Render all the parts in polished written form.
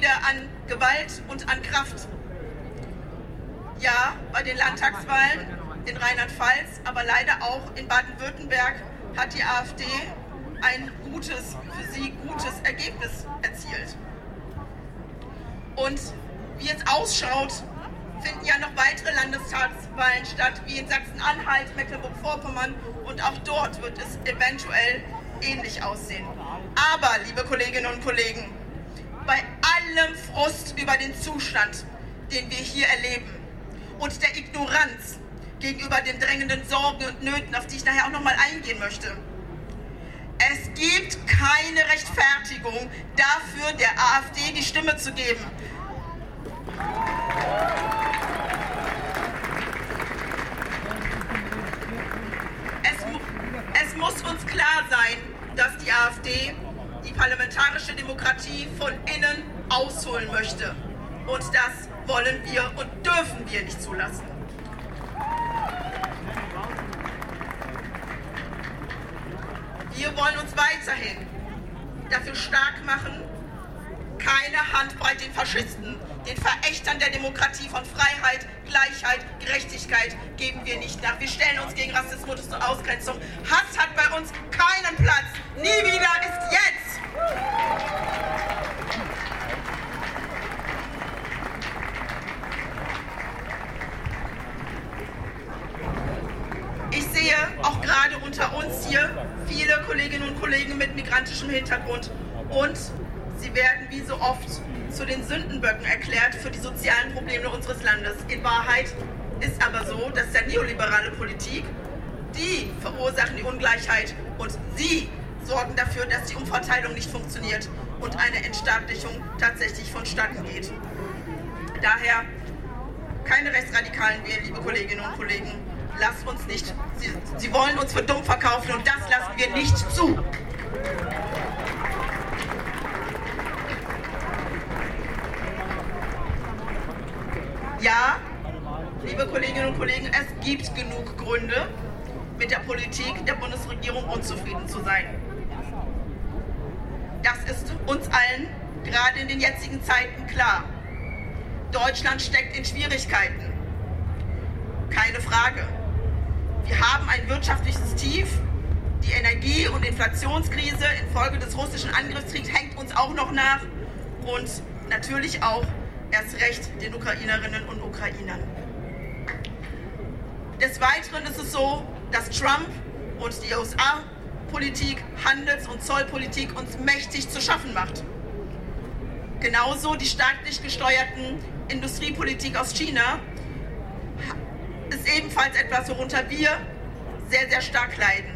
wieder an Gewalt und an Kraft. Ja, bei den Landtagswahlen in Rheinland-Pfalz, aber leider auch in Baden-Württemberg hat die AfD ein für sie gutes Ergebnis erzielt. Und wie es ausschaut, finden ja noch weitere Landestagswahlen statt, wie in Sachsen-Anhalt, Mecklenburg-Vorpommern, und auch dort wird es eventuell ähnlich aussehen. Aber, liebe Kolleginnen und Kollegen, bei allem Frust über den Zustand, den wir hier erleben, und der Ignoranz gegenüber den drängenden Sorgen und Nöten, auf die ich nachher auch noch mal eingehen möchte, es gibt keine Rechtfertigung dafür, der AfD die Stimme zu geben. Es muss uns klar sein, dass die AfD die parlamentarische Demokratie von innen ausholen möchte. Und das wollen wir und dürfen wir nicht zulassen. Wir wollen uns weiterhin dafür stark machen, keine Handbreit den Faschisten, den Verächtern der Demokratie von Freiheit, Gleichheit, Gerechtigkeit geben wir nicht nach. Wir stellen uns gegen Rassismus und Ausgrenzung. Hass hat bei uns keinen Platz. Nie wieder ist jetzt. Ich sehe auch gerade unter uns hier viele Kolleginnen und Kollegen mit migrantischem Hintergrund, und sie werden wie so oft zu den Sündenböcken erklärt für die sozialen Probleme unseres Landes. In Wahrheit ist aber so, dass der neoliberale Politik, die verursachen die Ungleichheit und sie sorgen dafür, dass die Umverteilung nicht funktioniert und eine Entstaatlichung tatsächlich vonstatten geht. Daher keine Rechtsradikalen wählen, liebe Kolleginnen und Kollegen. Lasst uns nicht, sie wollen uns für dumm verkaufen, und das lassen wir nicht zu. Ja, liebe Kolleginnen und Kollegen, es gibt genug Gründe, mit der Politik der Bundesregierung unzufrieden zu sein. Das ist uns allen gerade in den jetzigen Zeiten klar. Deutschland steckt in Schwierigkeiten. Keine Frage. Wir haben ein wirtschaftliches Tief. Die Energie- und Inflationskrise infolge des russischen Angriffskriegs hängt uns auch noch nach. Und natürlich auch erst recht den Ukrainerinnen und Ukrainern. Des Weiteren ist es so, dass Trump und die USA-Politik, Handels- und Zollpolitik uns mächtig zu schaffen macht. Genauso die staatlich gesteuerten Industriepolitik aus China ist ebenfalls etwas, worunter wir sehr, sehr stark leiden.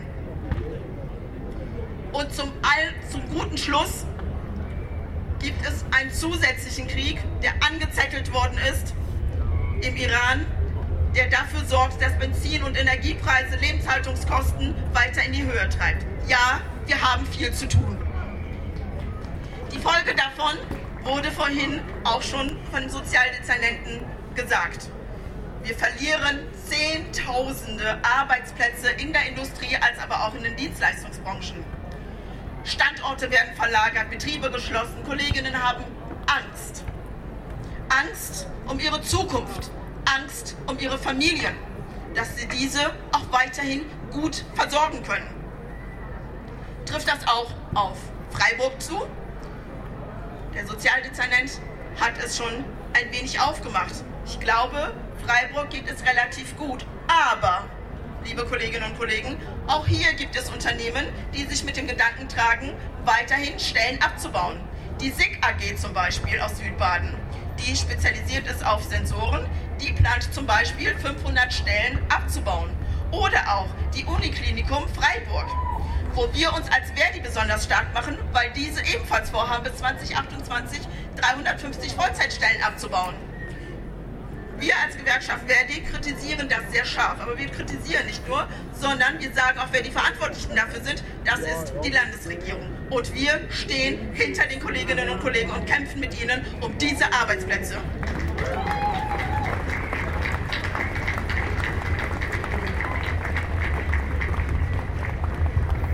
Und zum guten Schluss gibt es einen zusätzlichen Krieg, der angezettelt worden ist im Iran, der dafür sorgt, dass Benzin- und Energiepreise, Lebenshaltungskosten weiter in die Höhe treibt. Ja, wir haben viel zu tun. Die Folge davon wurde vorhin auch schon von dem Sozialdezernenten gesagt. Wir verlieren Zehntausende Arbeitsplätze in der Industrie, als aber auch in den Dienstleistungsbranchen. Standorte werden verlagert, Betriebe geschlossen, Kolleginnen haben Angst. Angst um ihre Zukunft, Angst um ihre Familien, dass sie diese auch weiterhin gut versorgen können. Trifft das auch auf Freiburg zu? Der Sozialdezernent hat es schon ein wenig aufgemacht. Ich glaube, Freiburg geht es relativ gut. Aber, liebe Kolleginnen und Kollegen, auch hier gibt es Unternehmen, die sich mit dem Gedanken tragen, weiterhin Stellen abzubauen. Die SICK AG zum Beispiel aus Südbaden, die spezialisiert ist auf Sensoren, die plant zum Beispiel 500 Stellen abzubauen. Oder auch die Uniklinikum Freiburg, wo wir uns als Verdi besonders stark machen, weil diese ebenfalls vorhaben, bis 2028 350 Vollzeitstellen abzubauen. Wir als Gewerkschaft Verdi kritisieren das sehr scharf, aber wir kritisieren nicht nur, sondern wir sagen auch, wer die Verantwortlichen dafür sind, das ist die Landesregierung. Und wir stehen hinter den Kolleginnen und Kollegen und kämpfen mit ihnen um diese Arbeitsplätze.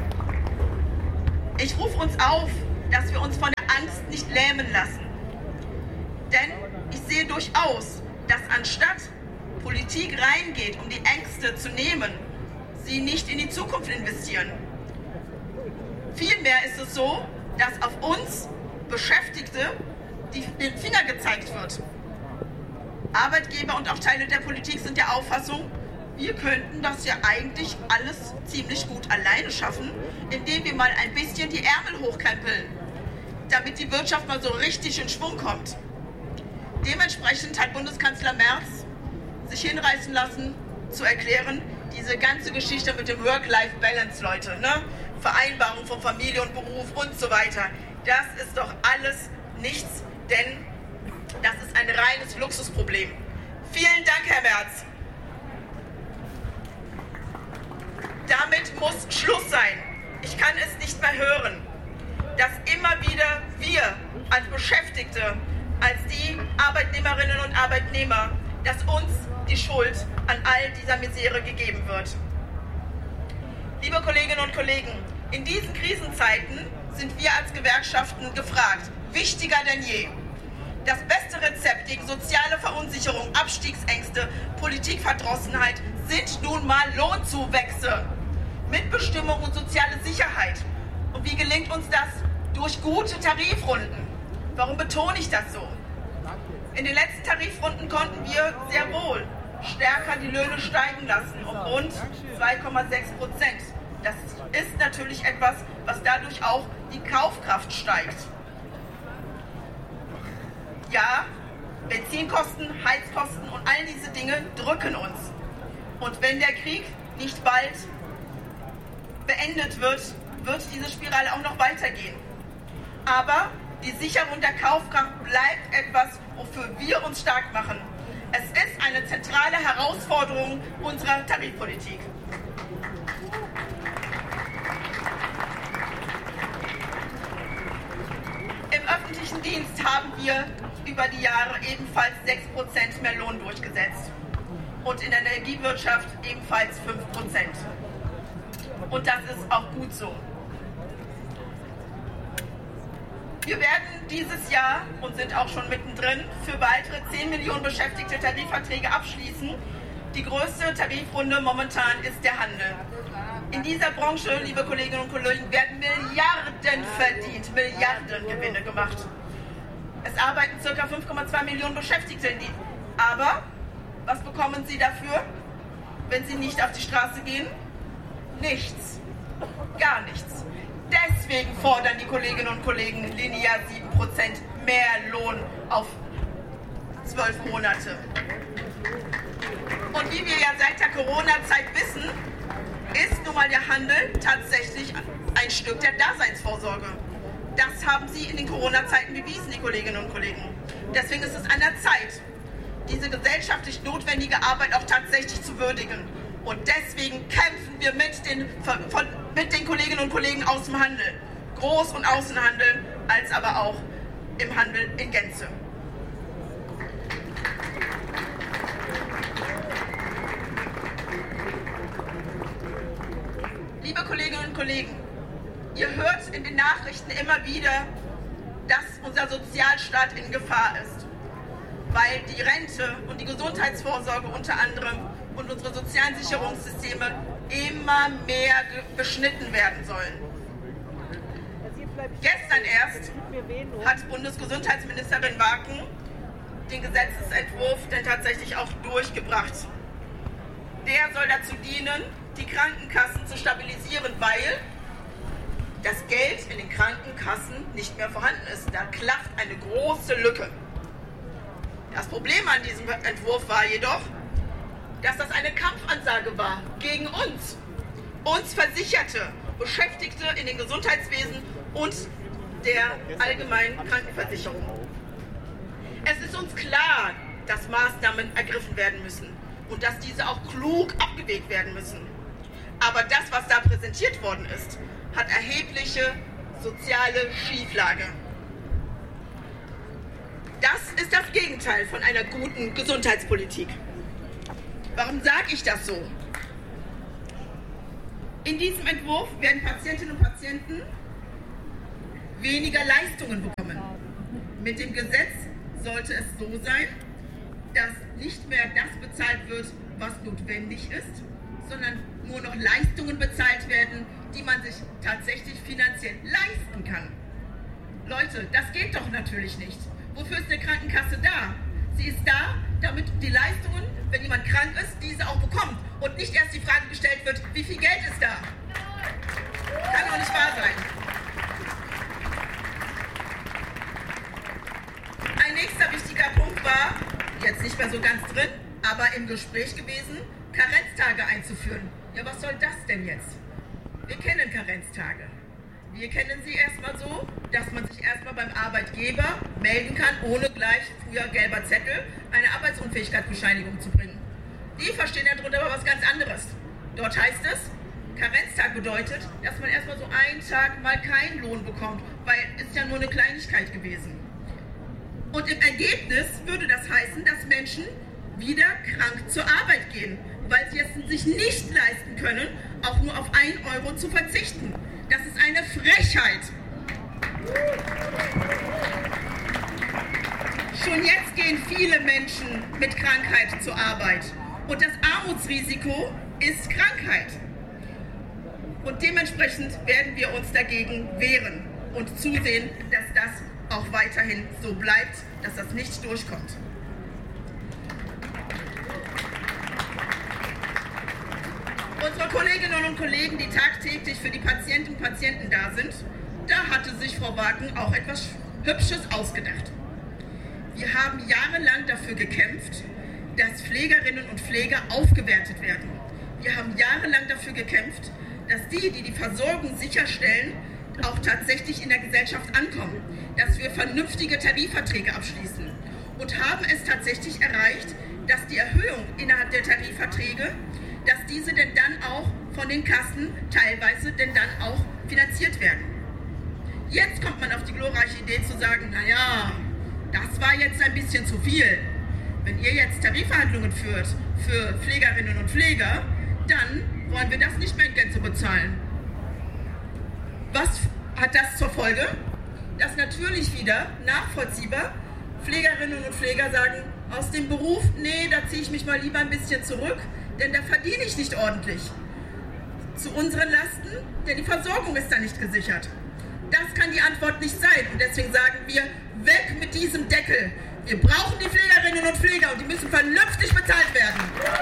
Ich rufe uns auf, dass wir uns von der Angst nicht lähmen lassen. Denn ich sehe durchaus, dass anstatt Politik reingeht, um die Ängste zu nehmen, sie nicht in die Zukunft investieren. Vielmehr ist es so, dass auf uns Beschäftigte den Finger gezeigt wird. Arbeitgeber und auch Teile der Politik sind der Auffassung, wir könnten das ja eigentlich alles ziemlich gut alleine schaffen, indem wir mal ein bisschen die Ärmel hochkrempeln, damit die Wirtschaft mal so richtig in Schwung kommt. Dementsprechend hat Bundeskanzler Merz sich hinreißen lassen, zu erklären, diese ganze Geschichte mit dem Work-Life-Balance, Leute, ne? Vereinbarung von Familie und Beruf und so weiter, das ist doch alles nichts, denn das ist ein reines Luxusproblem. Vielen Dank, Herr Merz. Damit muss Schluss sein. Ich kann es nicht mehr hören, dass immer wieder wir als Beschäftigte, als die Arbeitnehmerinnen und Arbeitnehmer, dass uns die Schuld an all dieser Misere gegeben wird. Liebe Kolleginnen und Kollegen, in diesen Krisenzeiten sind wir als Gewerkschaften gefragt, wichtiger denn je. Das beste Rezept gegen soziale Verunsicherung, Abstiegsängste, Politikverdrossenheit sind nun mal Lohnzuwächse, Mitbestimmung und soziale Sicherheit. Und wie gelingt uns das? Durch gute Tarifrunden. Warum betone ich das so? In den letzten Tarifrunden konnten wir sehr wohl stärker die Löhne steigen lassen, um rund 2,6%. Das ist natürlich etwas, was dadurch auch die Kaufkraft steigt. Ja, Benzinkosten, Heizkosten und all diese Dinge drücken uns. Und wenn der Krieg nicht bald beendet wird, wird diese Spirale auch noch weitergehen. Aber die Sicherung der Kaufkraft bleibt etwas, wofür wir uns stark machen. Es ist eine zentrale Herausforderung unserer Tarifpolitik. Im öffentlichen Dienst haben wir über die Jahre ebenfalls 6% mehr Lohn durchgesetzt. Und in der Energiewirtschaft ebenfalls 5%. Und das ist auch gut so. Wir werden dieses Jahr und sind auch schon mittendrin für weitere 10 Millionen beschäftigte Tarifverträge abschließen. Die größte Tarifrunde momentan ist der Handel. In dieser Branche, liebe Kolleginnen und Kollegen, werden Milliarden verdient, Milliardengewinne gemacht. Es arbeiten ca. 5,2 Millionen Beschäftigte in die. Aber was bekommen sie dafür, wenn sie nicht auf die Straße gehen? Nichts. Gar nichts. Deswegen fordern die Kolleginnen und Kollegen linear 7% mehr Lohn auf 12 Monate. Und wie wir ja seit der Corona-Zeit wissen, ist nun mal der Handel tatsächlich ein Stück der Daseinsvorsorge. Das haben sie in den Corona-Zeiten bewiesen, die Kolleginnen und Kollegen. Deswegen ist es an der Zeit, diese gesellschaftlich notwendige Arbeit auch tatsächlich zu würdigen. Und deswegen kämpfen wir mit den Kolleginnen und Kollegen aus dem Handel, Groß- und Außenhandel, als aber auch im Handel in Gänze. Liebe Kolleginnen und Kollegen, ihr hört in den Nachrichten immer wieder, dass unser Sozialstaat in Gefahr ist, weil die Rente und die Gesundheitsvorsorge unter anderem und unsere sozialen Sicherungssysteme immer mehr beschnitten werden sollen. Gestern erst hat Bundesgesundheitsministerin Waken den Gesetzesentwurf dann tatsächlich auch durchgebracht. Der soll dazu dienen, die Krankenkassen zu stabilisieren, weil das Geld in den Krankenkassen nicht mehr vorhanden ist. Da klafft eine große Lücke. Das Problem an diesem Entwurf war jedoch, dass das eine Kampfansage war gegen uns Versicherte, Beschäftigte in den Gesundheitswesen und der allgemeinen Krankenversicherung. Es ist uns klar, dass Maßnahmen ergriffen werden müssen und dass diese auch klug abgewegt werden müssen. Aber das, was da präsentiert worden ist, hat erhebliche soziale Schieflage. Das ist das Gegenteil von einer guten Gesundheitspolitik. Warum sage ich das so? In diesem Entwurf werden Patientinnen und Patienten weniger Leistungen bekommen. Mit dem Gesetz sollte es so sein, dass nicht mehr das bezahlt wird, was notwendig ist, sondern nur noch Leistungen bezahlt werden, die man sich tatsächlich finanziell leisten kann. Leute, das geht doch natürlich nicht. Wofür ist eine Krankenkasse da? Sie ist da, damit die Leistungen, wenn jemand krank ist, diese auch bekommt und nicht erst die Frage gestellt wird, wie viel Geld ist da? Kann doch nicht wahr sein. Ein nächster wichtiger Punkt war, jetzt nicht mehr so ganz drin, aber im Gespräch gewesen, Karenztage einzuführen. Ja, was soll das denn jetzt? Wir kennen Karenztage. Wir kennen sie erstmal so, dass man sich erstmal beim Arbeitgeber melden kann, ohne gleich, früher gelber Zettel, eine Arbeitsunfähigkeitsbescheinigung zu bringen. Die verstehen darunter aber was ganz anderes. Dort heißt es, Karenztag bedeutet, dass man erstmal so einen Tag mal keinen Lohn bekommt, weil es ja nur eine Kleinigkeit gewesen. Und im Ergebnis würde das heißen, dass Menschen wieder krank zur Arbeit gehen, weil sie es sich nicht leisten können, auch nur auf 1 Euro zu verzichten. Das ist eine Frechheit. Schon jetzt gehen viele Menschen mit Krankheit zur Arbeit. Und das Armutsrisiko ist Krankheit. Und dementsprechend werden wir uns dagegen wehren und zusehen, dass das auch weiterhin so bleibt, dass das nicht durchkommt. Unsere Kolleginnen und Kollegen, die tagtäglich für die Patientinnen und Patienten da sind, da hatte sich Frau Wagen auch etwas Hübsches ausgedacht. Wir haben jahrelang dafür gekämpft, dass Pflegerinnen und Pfleger aufgewertet werden. Wir haben jahrelang dafür gekämpft, dass die die Versorgung sicherstellen, auch tatsächlich in der Gesellschaft ankommen, dass wir vernünftige Tarifverträge abschließen und haben es tatsächlich erreicht, dass die Erhöhung innerhalb der Tarifverträge, dass diese denn dann auch von den Kassen teilweise denn dann auch finanziert werden. Jetzt kommt man auf die glorreiche Idee zu sagen, naja, das war jetzt ein bisschen zu viel. Wenn ihr jetzt Tarifverhandlungen führt für Pflegerinnen und Pfleger, dann wollen wir das nicht mehr in Gänze bezahlen. Was hat das zur Folge? Dass natürlich wieder nachvollziehbar Pflegerinnen und Pfleger sagen, aus dem Beruf, nee, da ziehe ich mich mal lieber ein bisschen zurück, denn da verdiene ich nicht ordentlich. Zu unseren Lasten, denn die Versorgung ist da nicht gesichert. Das kann die Antwort nicht sein und deswegen sagen wir, weg mit diesem Deckel. Wir brauchen die Pflegerinnen und Pfleger und die müssen vernünftig bezahlt werden.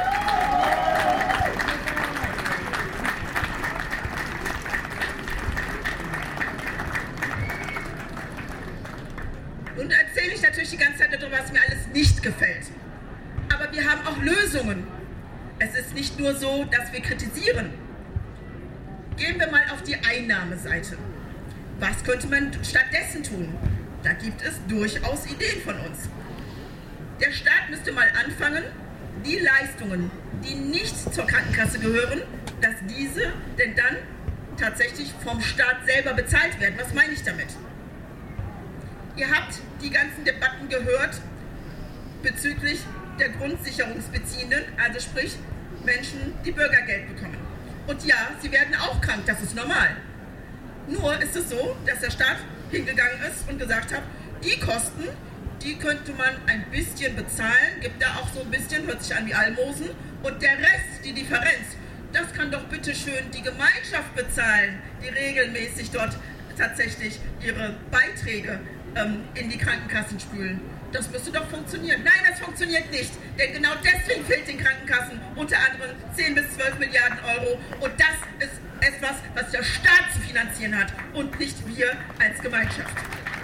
Und erzähle ich natürlich die ganze Zeit darüber, was mir alles nicht gefällt. Aber wir haben auch Lösungen. Es ist nicht nur so, dass wir kritisieren. Gehen wir mal auf die Einnahmeseite. Was könnte man stattdessen tun? Da gibt es durchaus Ideen von uns. Der Staat müsste mal anfangen, die Leistungen, die nicht zur Krankenkasse gehören, dass diese denn dann tatsächlich vom Staat selber bezahlt werden. Was meine ich damit? Ihr habt die ganzen Debatten gehört bezüglich der Grundsicherungsbeziehenden, also sprich Menschen, die Bürgergeld bekommen. Und ja, sie werden auch krank, das ist normal. Nur ist es so, dass der Staat hingegangen ist und gesagt hat, die Kosten, die könnte man ein bisschen bezahlen, gibt da auch so ein bisschen, hört sich an wie Almosen, und der Rest, die Differenz, das kann doch bitte schön die Gemeinschaft bezahlen, die regelmäßig dort tatsächlich ihre Beiträge in die Krankenkassen spülen. Das müsste doch funktionieren. Nein, das funktioniert nicht, denn genau deswegen fehlt den Krankenkassen unter anderem 10 bis 12 Milliarden Euro und das ist etwas, was der Staat zu finanzieren hat und nicht wir als Gemeinschaft.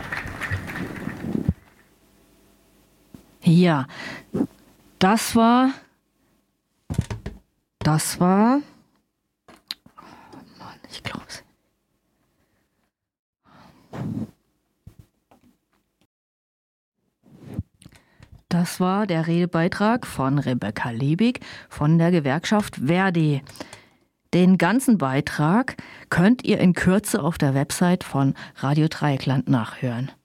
Ja, das war. Oh Mann, ich glaub's. Das war der Redebeitrag von Rebecca Liebig von der Gewerkschaft ver.di. Den ganzen Beitrag könnt ihr in Kürze auf der Website von Radio Dreieckland nachhören.